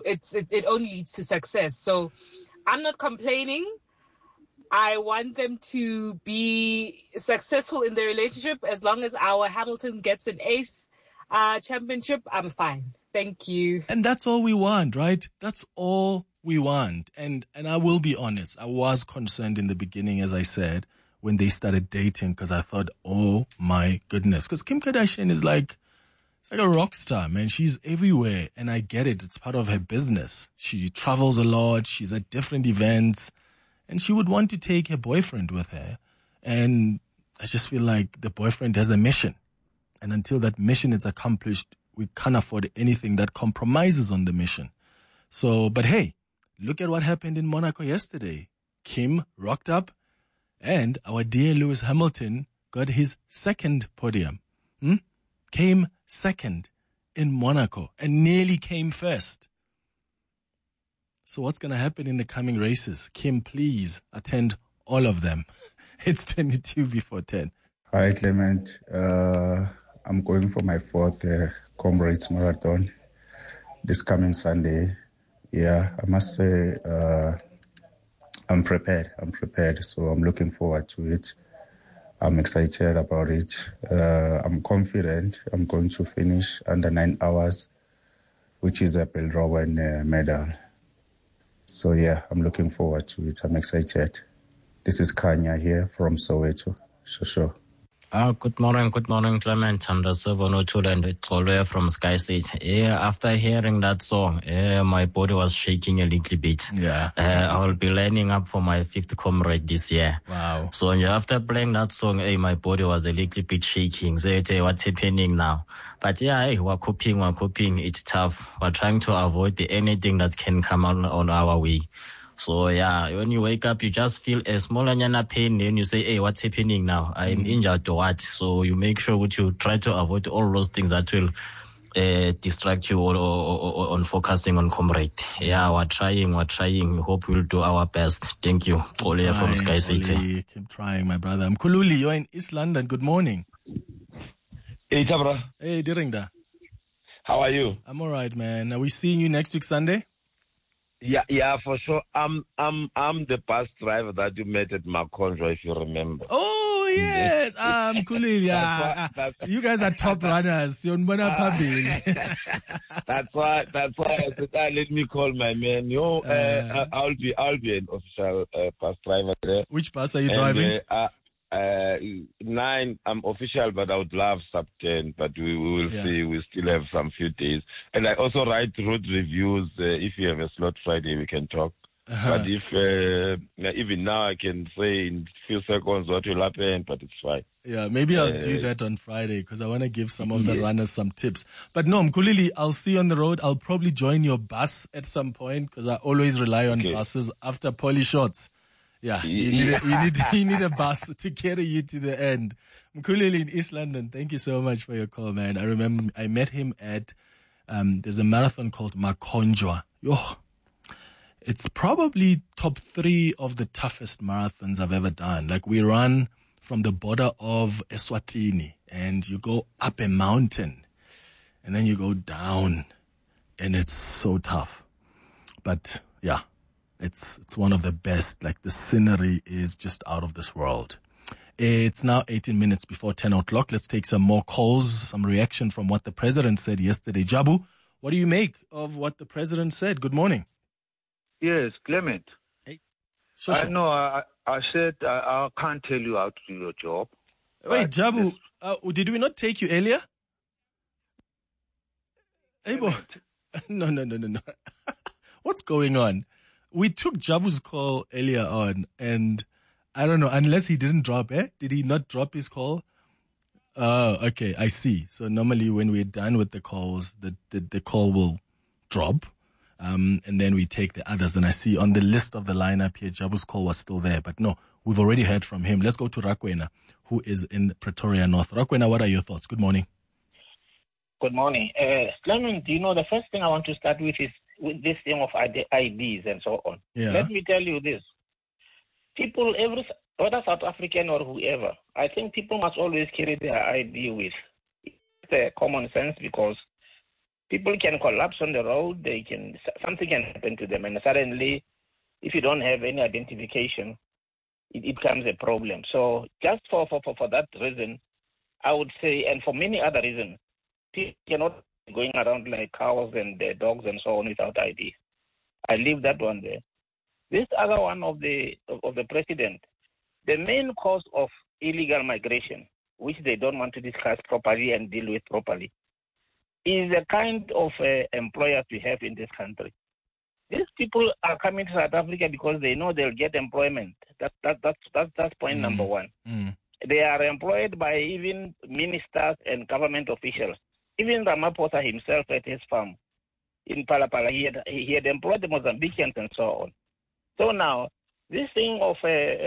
it only leads to success. So I'm not complaining. I want them to be successful in their relationship. As long as our Hamilton gets an 8th championship, I'm fine. Thank you. And that's all we want, right? That's all we want. And I will be honest, I was concerned in the beginning, as I said, when they started dating, because I thought, oh my goodness. Because Kim Kardashian is like a rock star, man. She's everywhere. And I get it. It's part of her business. She travels a lot. She's at different events. And she would want to take her boyfriend with her. And I just feel like the boyfriend has a mission. And until that mission is accomplished, we can't afford anything that compromises on the mission. So, but hey, look at what happened in Monaco yesterday. Kim rocked up, and our dear Lewis Hamilton got his 2nd podium. Came 2nd in Monaco and nearly came 1st. So what's going to happen in the coming races? Kim, please attend all of them. It's 22 before 10. Hi, Clement. I'm going for my 4th Comrades Marathon this coming Sunday. Yeah, I must say I'm prepared. So I'm looking forward to it. I'm excited about it. I'm confident I'm going to finish under 9 hours, which is a Bill Rowan medal. So yeah, I'm looking forward to it. I'm excited. This is Kanya here from Soweto. Sure. Good morning, Clement. I'm the 702 and it's all the way from Sky State. Yeah, after hearing that song, my body was shaking a little bit. Yeah. I will be lining up for my 5th comrade this year. Wow. So after playing that song, my body was a little bit shaking. So what's happening now? But yeah, we're coping. It's tough. We're trying to avoid anything that can come on our way. So yeah, when you wake up, you just feel a small pain. Then you say, hey, what's happening now? I'm injured or what? So you make sure that you try to avoid all those things that will distract you or on focusing on comrade. Yeah, we're trying. We hope we'll do our best. Thank you. Ole from Sky City. Keep trying, my brother. I'm Kululi. You're in East London. Good morning. Hey, Tabra. Hey, Diringda. How are you? I'm all right, man. Are we seeing you next week Sunday? Yeah, for sure. I'm the bus driver that you met at Makonjo, if you remember. Oh yes, Kulili. Yeah, you guys are top runners. That's why I said, let me call my man. I'll be an official bus driver there. Which bus are you driving? 9, I'm official, but I would love sub 10, but we will see. We still have some few days. And I also write road reviews. If you have a slot Friday, we can talk. But if, even now I can say in a few seconds what will happen, but it's fine. Yeah, maybe I'll do that on Friday because I want to give some of the runners some tips. But no, Mkulili, I'll see you on the road. I'll probably join your bus at some point because I always rely on buses after poly shots. Yeah, you need a bus to carry you to the end. Mkulili in East London, thank you so much for your call, man. I remember I met him at, there's a marathon called Makonjwa. It's probably top 3 of the toughest marathons I've ever done. Like we run from the border of Eswatini and you go up a mountain and then you go down and it's so tough. But yeah. It's one of the best. Like the scenery is just out of this world. It's now 18 minutes before 10 o'clock. Let's take some more calls, some reaction from what the president said yesterday. Jabu, what do you make of what the president said? Good morning. Yes, Clement. Hey. I know. I said I can't tell you how to do your job. Wait, Jabu, did we not take you earlier? Hey, boy. No. What's going on? We took Jabu's call earlier on, and I don't know, unless he didn't drop, Did he not drop his call? Okay, I see. So normally when we're done with the calls, the call will drop, and then we take the others. And I see on the list of the lineup here, Jabu's call was still there, but no, we've already heard from him. Let's go to Rakwena, who is in Pretoria North. Rakwena, what are your thoughts? Good morning. Good morning. Clement, the first thing I want to start with is with this thing of IDs and so on. Yeah. Let me tell you this. People, whether South African or whoever, I think people must always carry their ID with. It's common sense because People can collapse on the road. Something can happen to them, and suddenly, if you don't have any identification, it becomes a problem. So just for that reason, I would say, and for many other reasons, people cannot be going around like cows and dogs and so on without ID. I leave that one there. This other one of the president, the main cause of illegal migration, which they don't want to discuss properly and deal with properly, is the kind of employers we have in this country. These people are coming to South Africa because they know they'll get employment. That's point number one. They are employed by even ministers and government officials. Even Ramaphosa himself at his farm in Palapala, he had employed the Mozambicans and so on. So now, this thing of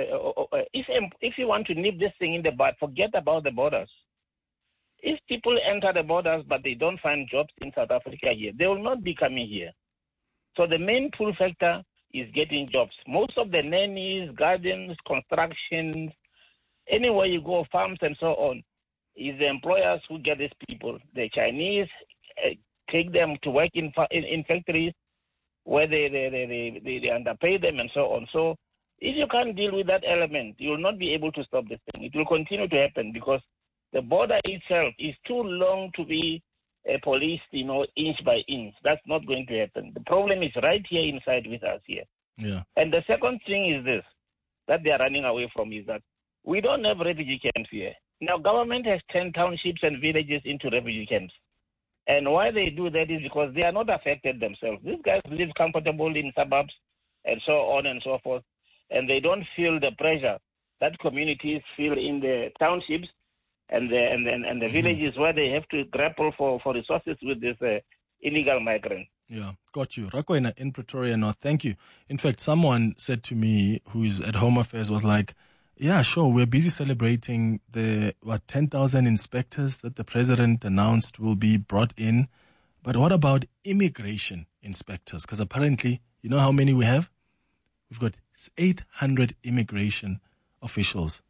if you want to nip this thing in the bud, forget about the borders. If people enter the borders but they don't find jobs in South Africa here, they will not be coming here. So the main pull factor is getting jobs. Most of the nannies, gardens, constructions, anywhere you go, farms and so on, is the employers who get these people. The Chinese take them to work in factories where they underpay them and so on. So if you can't deal with that element, you will not be able to stop this thing. It will continue to happen because the border itself is too long to be policed, inch by inch. That's not going to happen. The problem is right here inside with us here. Yeah. And the second thing is this, that they are running away from, is that we don't have refugee camps here. Now, government has 10 townships and villages into refugee camps. And why they do that is because they are not affected themselves. These guys live comfortable in suburbs and so on and so forth, and they don't feel the pressure that communities feel in the townships and the villages where they have to grapple for resources with this illegal migrants. Yeah, got you. Rakwena in Pretoria North, thank you. In fact, someone said to me who is at Home Affairs was like, yeah, sure, we're busy celebrating the 10,000 inspectors that the president announced will be brought in. But what about immigration inspectors? Because apparently, you know how many we have? We've got 800 immigration officials.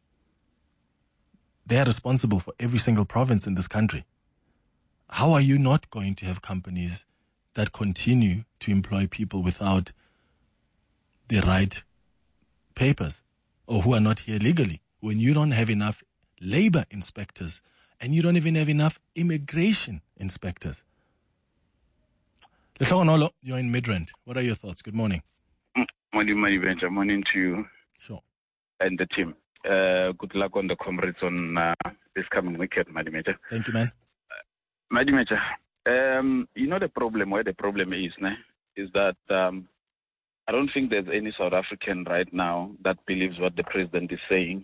They are responsible for every single province in this country. How are you not going to have companies that continue to employ people without the right papers or who are not here legally when you don't have enough labor inspectors and you don't even have enough immigration inspectors? Lehlogonolo, you're in Midrand. What are your thoughts? Good morning. Morning to you. Sure. And the team. Good luck on the comrades on this coming weekend, Madimeja. Thank you, man. Madimeja, the problem, where the problem is that I don't think there's any South African right now that believes what the president is saying.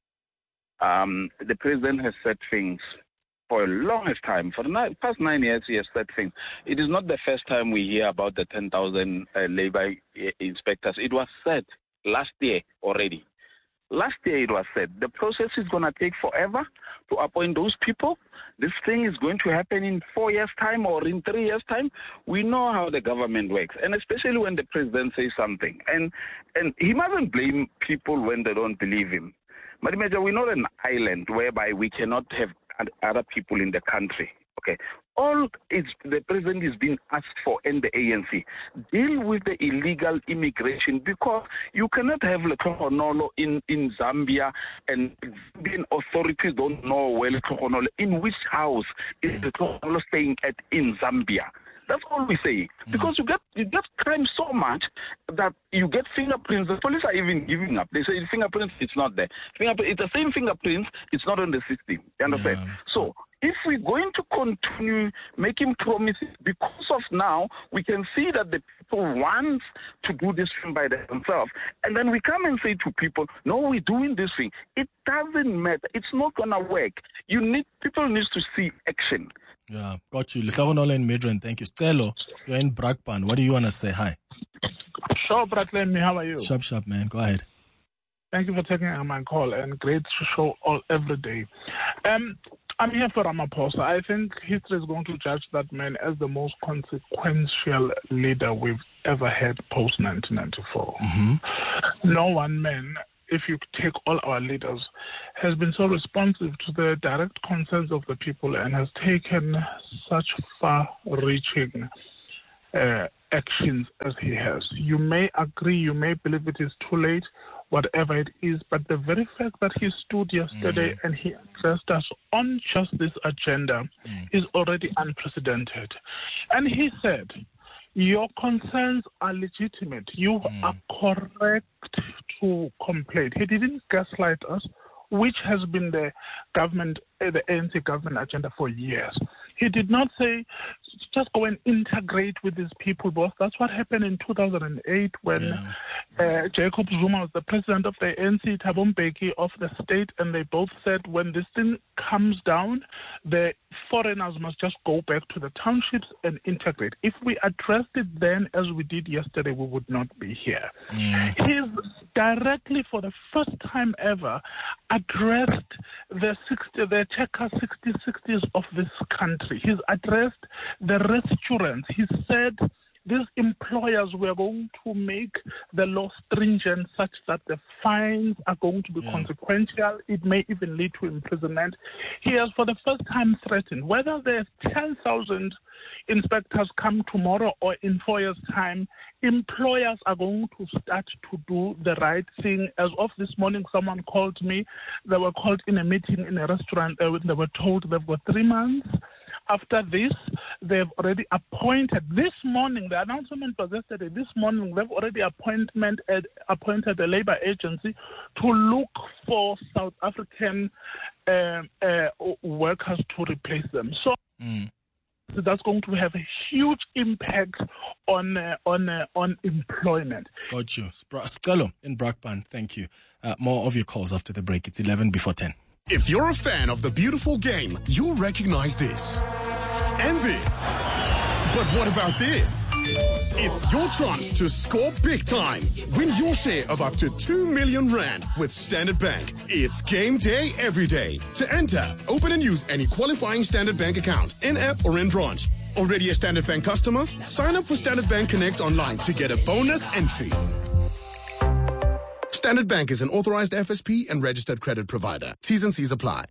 The president has said things for a longest time. For the past 9 years, he has said things. It is not the first time we hear about the 10,000 labor inspectors. It was said last year already. Last year it was said the process is going to take forever to appoint those people. This thing is going to happen in 4 years' time or in 3 years' time. We know how the government works, and especially when the president says something. And he mustn't blame people when they don't believe him. But imagine we're not an island whereby we cannot have other people in the country. Okay, all the president is being asked for and the ANC, deal with the illegal immigration, because you cannot have Lehlogonolo in Zambia and Zambian authorities don't know where Lehlogonolo, in which house is Lehlogonolo staying at in Zambia. That's all we say. Because you get crime so much that you get fingerprints. The police are even giving up. They say fingerprints, it's not there. It's the same fingerprints, it's not on the system. You understand? Yeah. So if we're going to continue making promises, because of now, we can see that the people want to do this thing by themselves. And then we come and say to people, no, we're doing this thing. It doesn't matter. It's not going to work. People need to see action. Yeah, got you. Lehlogonolo in Midrand, thank you. Stelo, you're in Brakpan. What do you want to say? Hi. Sure, Bratlemi, how are you? Sharp, man. Go ahead. Thank you for taking my call, and great show every day. I'm here for Ramaphosa. I think history is going to judge that man as the most consequential leader we've ever had post-1994. No one man if you take all our leaders, has been so responsive to the direct concerns of the people and has taken such far-reaching actions as he has. You may agree, you may believe it is too late, whatever it is, but the very fact that he stood yesterday and he addressed us on just this agenda is already unprecedented. And he said, your concerns are legitimate. You are correct to complain. He didn't gaslight us, which has been the ANC government agenda for years. He did not say, just go and integrate with these people, boss. That's what happened in 2008 when Jacob Zuma was the president of the ANC, Thabo Mbeki of the state, and they both said when this thing comes down, the foreigners must just go back to the townships and integrate. If we addressed it then as we did yesterday, we would not be here. He's directly, for the first time ever, addressed the Checker 6060s of this country. He's addressed the restaurants. He said these employers were going to make the law stringent such that the fines are going to be consequential. It may even lead to imprisonment. He has for the first time threatened whether there's 10,000 inspectors come tomorrow or in 4 years' time, employers are going to start to do the right thing. As of this morning, someone called me. They were called in a meeting in a restaurant. They were told they've got 3 months. After this, they've already appointed, this morning, the announcement was yesterday, this morning, they've already appointed a labor agency to look for South African workers to replace them. So that's going to have a huge impact on employment. Got you. Scalo in Brakpan, thank you. More of your calls after the break. It's 11 before 10. If you're a fan of the beautiful game, you'll recognize this and this. But what about this? It's your chance to score big time. Win your share of up to 2 million rand with Standard Bank. It's game day every day. To enter, open and use any qualifying Standard Bank account, in-app or in-branch. Already a Standard Bank customer? Sign up for Standard Bank Connect online to get a bonus entry. Standard Bank is an authorized FSP and registered credit provider. T's and C's apply.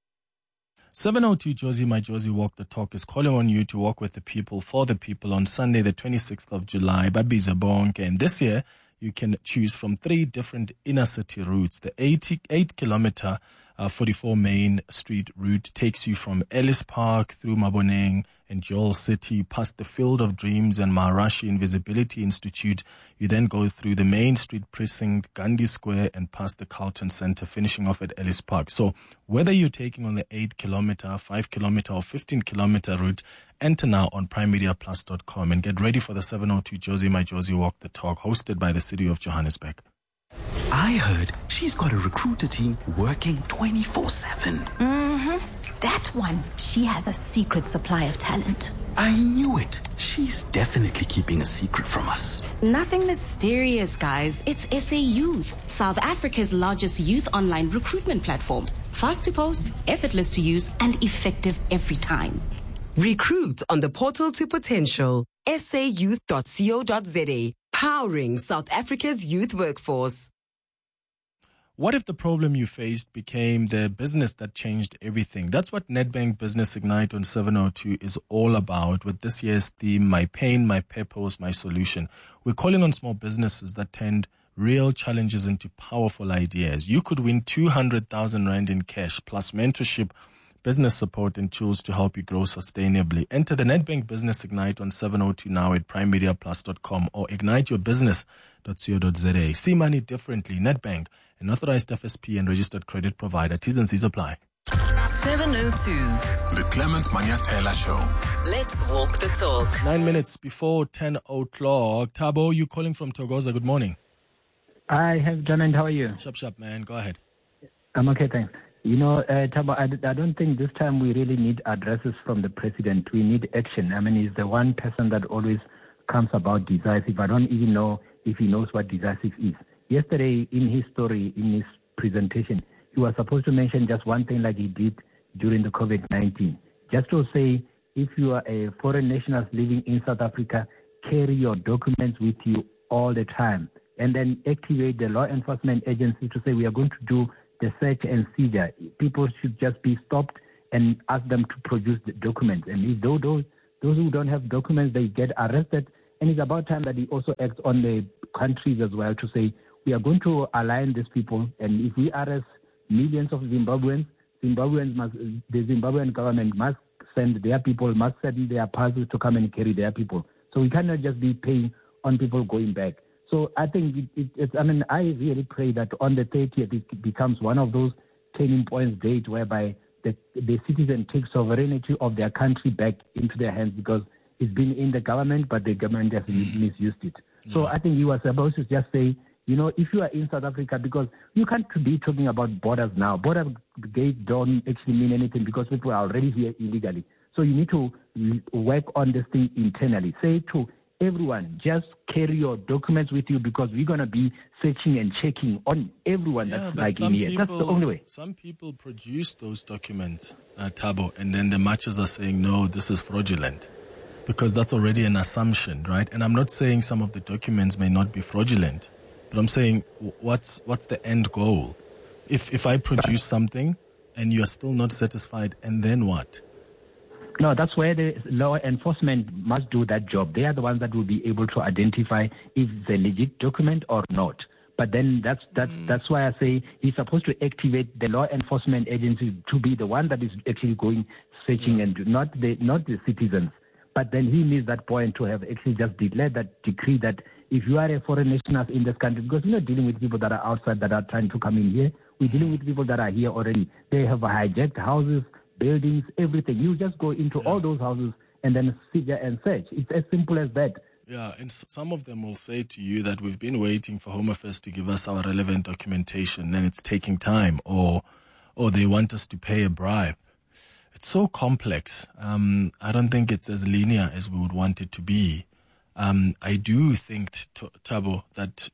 702 Josie My Josie Walk the Talk is calling on you to walk with the people for the people on Sunday, the 26th of July, Babiza Bonke. And this year, you can choose from 3 different inner city routes. The 8-kilometer 44 Main Street route takes you from Ellis Park through Maboneng and Joel City, past the Field of Dreams and Maharashi Invisibility Institute. You then go through the Main Street Precinct, Gandhi Square, and past the Carlton Center, finishing off at Ellis Park. So whether you're taking on the 8-kilometer, 5-kilometer, or 15-kilometer route, enter now on primemediaplus.com and get ready for the 702 Josie My Josie Walk the Talk, hosted by the City of Johannesburg. I heard she's got a recruiter team working 24/7. That one, she has a secret supply of talent. I knew it. She's definitely keeping a secret from us. Nothing mysterious, guys. It's SA Youth, South Africa's largest youth online recruitment platform. Fast to post, effortless to use, and effective every time. Recruit on the portal to potential. sayouth.co.za. Powering South Africa's youth workforce. What if the problem you faced became the business that changed everything? That's what Nedbank Business Ignite on 702 is all about, with this year's theme, My Pain, My Purpose, My Solution. We're calling on small businesses that turned real challenges into powerful ideas. You could win 200,000 Rand in cash, plus mentorship, business support, and tools to help you grow sustainably. Enter the Nedbank Business Ignite on 702 now at primemediaplus.com or igniteyourbusiness.co.za. See money differently. Nedbank, an authorized FSP and registered credit provider. T's and C's apply. 702. The Clement Maniatela Show. Let's walk the talk. 9 minutes before 10 o'clock. Thabo, you calling from Thokoza. Good morning. I have John, and how are you? Shop, man. Go ahead. I'm okay, thanks. You know, Thabo, I don't think this time we really need addresses from the president. We need action. I mean, he's the one person that always comes about decisive. I don't even know if he knows what decisive is. Yesterday, in his story, in his presentation, he was supposed to mention just one thing like he did during the COVID-19. Just to say, if you are a foreign national living in South Africa, carry your documents with you all the time. and then activate the law enforcement agencies to say we are going to do the search and seizure. People should just be stopped and ask them to produce the documents. And if those who don't have documents, they get arrested. And it's about time that he also acts on the countries as well to say we are going to align these people. And if we arrest millions of Zimbabweans the Zimbabwean government must send their people, must send their passes to come and carry their people. So we cannot just be paying on people going back. So I think I really pray that on the 30th it becomes one of those turning points date whereby the citizen takes sovereignty of their country back into their hands, because it's been in the government, but the government has misused it. So I think you are supposed to just say, if you are in South Africa, because you can't be talking about borders now. Border gates don't actually mean anything because people are already here illegally. So you need to work on this thing internally. Say to everyone, just carry your documents with you, because we're going to be searching and checking on everyone that's in here. That's the only way. Some people produce those documents, Thabo, and then the matches are saying, no, this is fraudulent, because that's already an assumption, right? And I'm not saying some of the documents may not be fraudulent, but I'm saying what's the end goal? If I produce something and you're still not satisfied, and then what? No, that's where the law enforcement must do that job. They are the ones that will be able to identify if it's a legit document or not. But then that's why I say he's supposed to activate the law enforcement agency to be the one that is actually going searching, and not the citizens. But then he needs that point to have actually just declared that decree that if you are a foreign national in this country, because we're not dealing with people that are outside that are trying to come in here, we're dealing with people that are here already. They have hijacked houses, buildings, everything. You just go into all those houses and then sit there and search. It's as simple as that. Yeah, and some of them will say to you that we've been waiting for Home Affairs to give us our relevant documentation and it's taking time, or they want us to pay a bribe. It's so complex. I don't think it's as linear as we would want it to be. I do think, Thabo, that,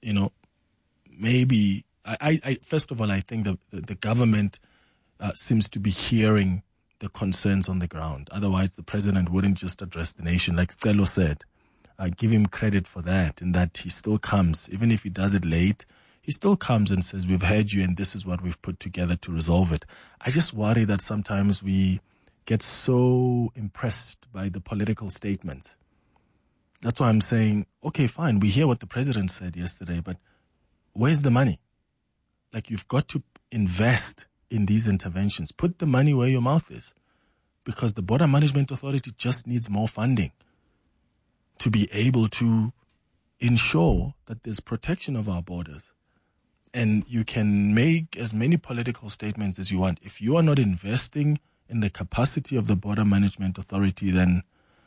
maybe, I first of all, I think the government seems to be hearing the concerns on the ground. Otherwise, the president wouldn't just address the nation. Like Celo said, give him credit for that, and that he still comes. Even if he does it late, he still comes and says, we've heard you and this is what we've put together to resolve it. I just worry that sometimes we get so impressed by the political statements. That's why I'm saying, okay, fine, we hear what the president said yesterday, but where's the money? Like, you've got to invest in these interventions. Put the money where your mouth is, because the Border Management Authority just needs more funding to be able to ensure that there's protection of our borders. And you can make as many political statements as you want. If you are not investing in the capacity of the Border Management Authority, then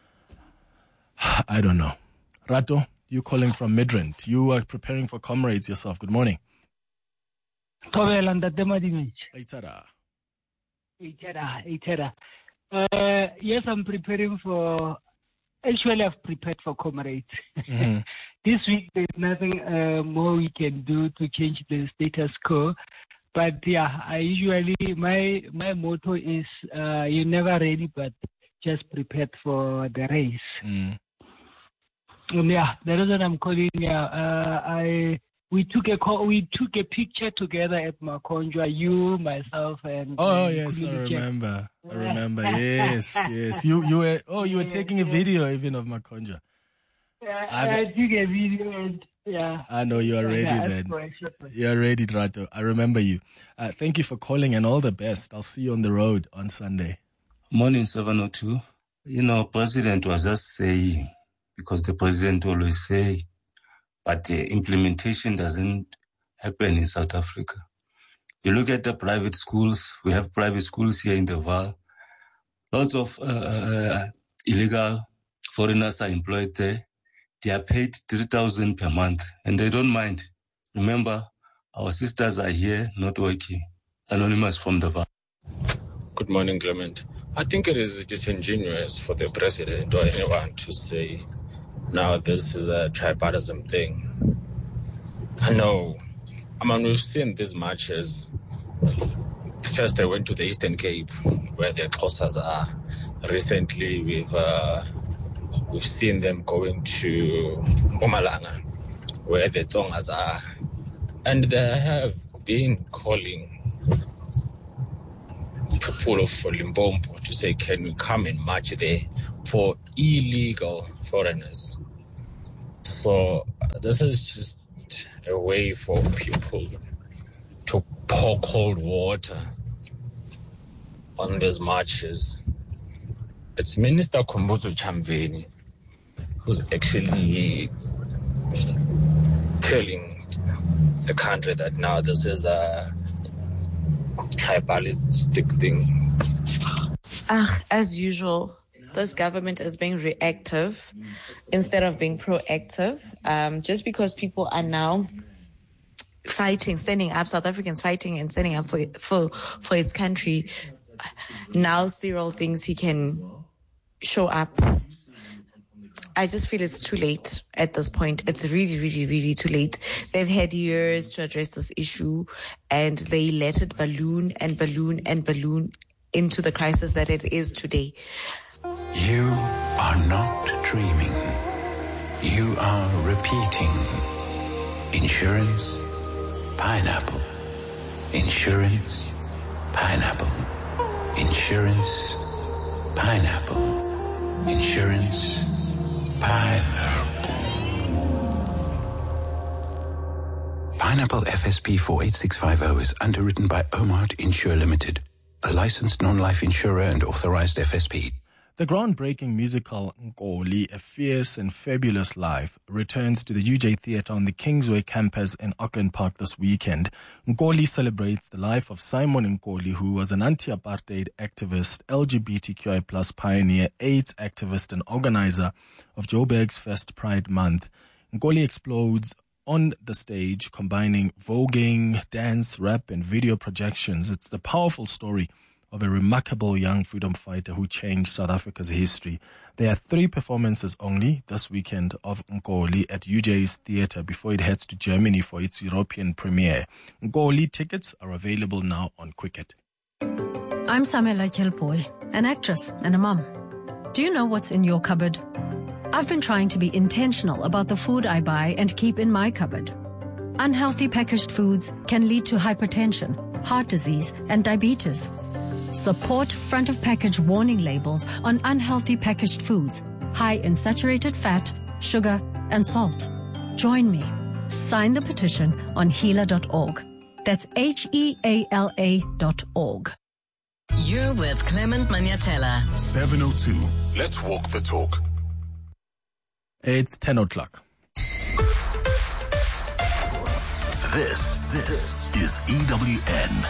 I don't know. Rato, you calling from Midrand. You are preparing for Comrades yourself. Good morning. Yes, I'm preparing for... Actually, I've prepared for Comrades. Mm-hmm. This week, there's nothing more we can do to change the status quo. But yeah, I usually, my motto is, you're never ready, but just prepared for the race. Mm. And yeah, the reason I'm calling, we took a picture together at Makonjwa, you, myself, and... Oh, yes, I remember. Yes. You were taking a video even of Makonjwa. I took a video and... Yeah. I know you are ready then. You are ready, Rato. I remember you. Thank you for calling and all the best. I'll see you on the road on Sunday. Morning, 702. President was just saying, because the president always say, but implementation doesn't happen in South Africa. You look at the private schools. We have private schools here in the Vaal. Lots of illegal foreigners are employed there. They are paid 3,000 per month, and they don't mind. Remember, our sisters are here not working. Anonymous from the Vaal. Good morning, Clement. I think it is disingenuous for the president or anyone to say, now this is a tripartisan thing. I know. We've seen these marches. First, they went to the Eastern Cape, where the Xhosas are. Recently, we've seen them going to Mpumalanga. where the Tsongas are. And they have been calling people of Limpopo to say, can we come and march there for illegal foreigners? So this is just a way for people to pour cold water on these marches. It's Minister Khumbudzo Chamveni who's actually telling the country that now this is a tribalistic thing. As usual, this government is being reactive instead of being proactive. Just because people are now fighting, standing up, South Africans fighting and standing up for his country, now Cyril thinks he can show up. I just feel it's too late at this point. It's really, really, really too late. They've had years to address this issue, and they let it balloon and balloon and balloon into the crisis that it is today. You are not dreaming. You are repeating. Insurance, pineapple. Insurance, pineapple. Insurance, pineapple. Insurance, pineapple. Pineapple FSP 48650 is underwritten by Omart Insure Limited, a licensed non-life insurer and authorized FSP. The groundbreaking musical Nkoli, A Fierce and Fabulous Life, returns to the UJ Theatre on the Kingsway campus in Auckland Park this weekend. Nkoli celebrates the life of Simon Nkoli, who was an anti-apartheid activist, LGBTQI+ pioneer, AIDS activist and organizer of Joburg's first Pride Month. Nkoli explodes on the stage, combining voguing, dance, rap and video projections. It's the powerful story of a remarkable young freedom fighter who changed South Africa's history. There are 3 performances only this weekend of Nkoli at UJ's theatre before it heads to Germany for its European premiere. Nkoli tickets are available now on Quicket. I'm Samela Kelpoy, an actress and a mum. Do you know what's in your cupboard? I've been trying to be intentional about the food I buy and keep in my cupboard. Unhealthy packaged foods can lead to hypertension, heart disease, and diabetes. Support front-of-package warning labels on unhealthy packaged foods, high in saturated fat, sugar, and salt. Join me. Sign the petition on heala.org. That's HEALA.org. You're with Clement Maniatella. 702. Let's walk the talk. It's 10 o'clock. This is EWN.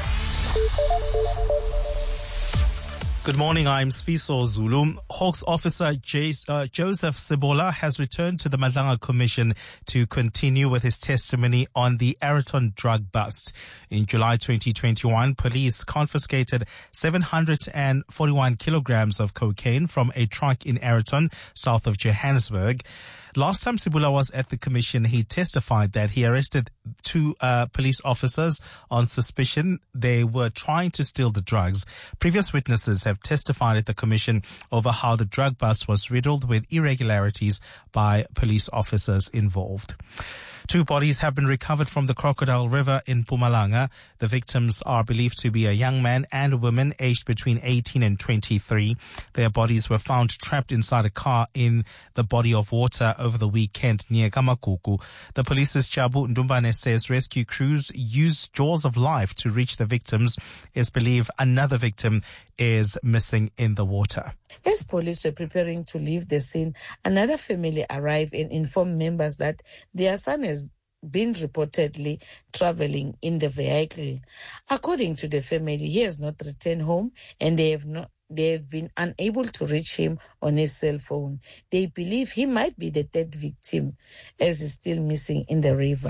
Good morning, I'm Sfiso Zulu. Hawks officer Joseph Sebola has returned to the Madlanga Commission to continue with his testimony on the Aeroton drug bust. In July 2021, police confiscated 741 kilograms of cocaine from a truck in Aeroton, south of Johannesburg. Last time Sebola was at the commission, he testified that he arrested 2 police officers on suspicion they were trying to steal the drugs. Previous witnesses have testified at the commission over how the drug bust was riddled with irregularities by police officers involved. 2 bodies have been recovered from the Crocodile River in Mpumalanga. The victims are believed to be a young man and a woman aged between 18 and 23. Their bodies were found trapped inside a car in the body of water over the weekend near Kamakuku. The police's Chabu Ndumbane says rescue crews used jaws of life to reach the victims. It's believed another victim is missing in the water. As police were preparing to leave the scene, another family arrived and informed members that their son has been reportedly traveling in the vehicle. According to the family, he has not returned home and they have been unable to reach him on his cell phone. They believe he might be the 3rd victim as he's still missing in the river.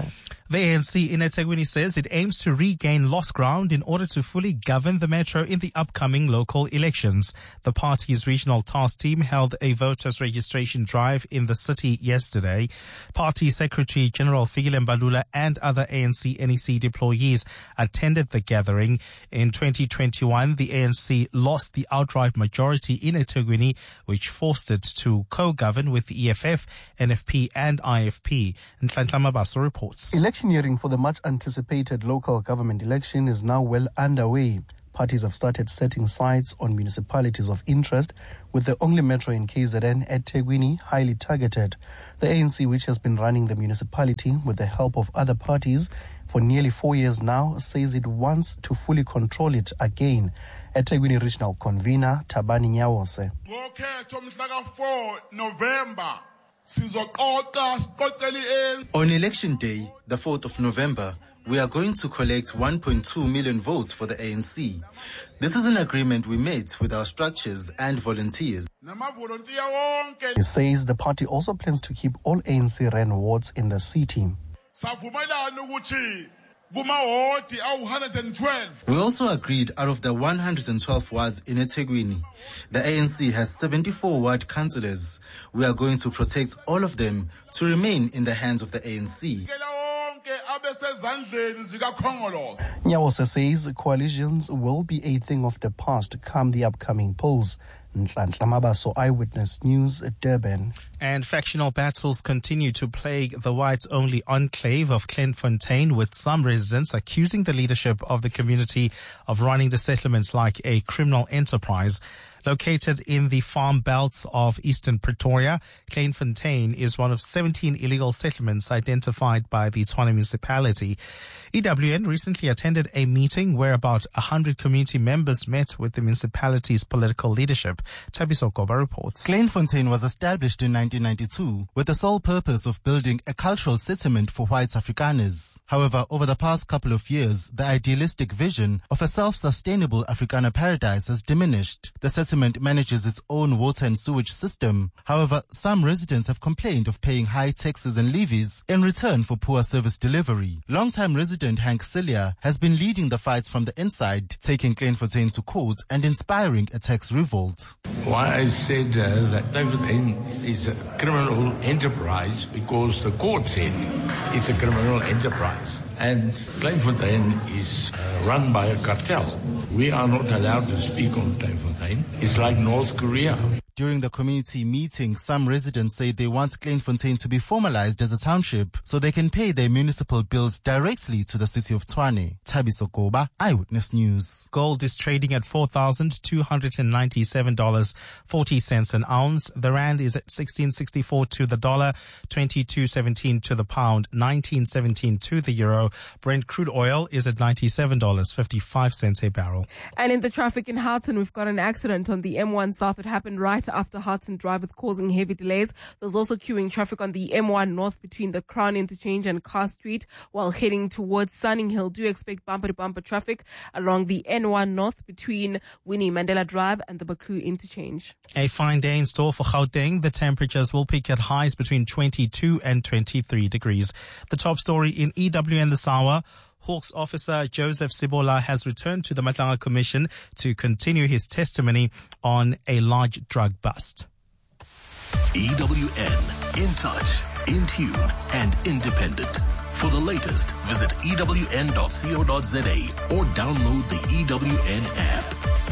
The ANC in eThekwini says it aims to regain lost ground in order to fully govern the metro in the upcoming local elections. The party's regional task team held a voters registration drive in the city yesterday. Party Secretary General Fikile Mbalula and other ANC NEC deployees attended the gathering. In 2021, the ANC lost the outright majority in eThekwini, which forced it to co-govern with the EFF, NFP and IFP. Nhlanhla Mabaso reports. Electioneering for the much-anticipated local government election is now well underway. Parties have started setting sights on municipalities of interest, with the only metro in KZN, eThekwini, highly targeted. The ANC, which has been running the municipality with the help of other parties for nearly 4 years now, says it wants to fully control it again. eThekwini Regional Convener Thabani Nyawose. On election day, the 4th of November, we are going to collect 1.2 million votes for the ANC. This is an agreement we made with our structures and volunteers. He says the party also plans to keep all ANC-ran wards in the city. We also agreed out of the 112 wards in eThekwini, the ANC has 74 ward councillors. We are going to protect all of them to remain in the hands of the ANC. Nyawose says coalitions will be a thing of the past come the upcoming polls. Nhlanhla Mabaso, Eyewitness News, Durban. And factional battles continue to plague the whites-only enclave of Kleinfontein, with some residents accusing the leadership of the community of running the settlement like a criminal enterprise. Located in the farm belts of eastern Pretoria, Kleinfontein is one of 17 illegal settlements identified by the Tshwane municipality. EWN recently attended a meeting where about 100 community members met with the municipality's political leadership. Thabiso Goba reports. Kleinfontein was established in 1992 with the sole purpose of building a cultural settlement for white Afrikaners. However, over the past couple of years, the idealistic vision of a self-sustainable Afrikaner paradise has diminished. The settlement manages its own water and sewage system. However, some residents have complained of paying high taxes and levies in return for poor service delivery. Longtime resident Hank Cilia has been leading the fights from the inside, taking Kleinfontein to court and inspiring a tax revolt. Why I said that Kleinfontein is a criminal enterprise because the court said it's a criminal enterprise. And Kleinfontein is run by a cartel. We are not allowed to speak on Kleinfontein. It's like North Korea. During the community meeting, some residents say they want Kleinfontein to be formalized as a township so they can pay their municipal bills directly to the city of Tshwane. Thabiso Goba, Eyewitness News. Gold is trading at $4,297.40 an ounce. The rand is at 16.64 to the dollar, 22.17 to the pound, 19.17 to the euro. Brent crude oil is at $97.55 a barrel. And in the traffic in Houghton, we've got an accident on the M1 South. It happened right after Hudson Drive. It's causing heavy delays. There's also queuing traffic on the M1 North between the Crown Interchange and Carr Street while heading towards Sunninghill. Do expect bumper-to-bumper traffic along the N1 North between Winnie Mandela Drive and the Baku Interchange. A fine day in store for Gauteng. The temperatures will peak at highs between 22 and 23 degrees. The top story in EWN this hour. Hawks officer Joseph Sibola has returned to the Matlanga Commission to continue his testimony on a large drug bust. EWN, in touch, in tune, and independent. For the latest, visit ewn.co.za or download the EWN app.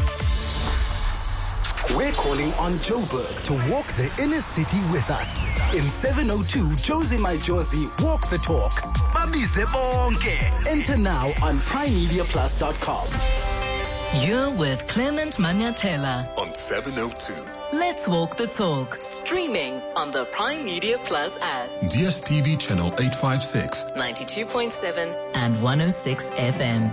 We're calling on Joburg to walk the inner city with us. In 702 Josie My Josie Walk the Talk. Babize bonke. Enter now on primemediaplus.com. You're with Clement Manyatela on 702. Let's walk the talk. Streaming on the Prime Media Plus app. DSTV channel 856. 92.7 and 106 FM.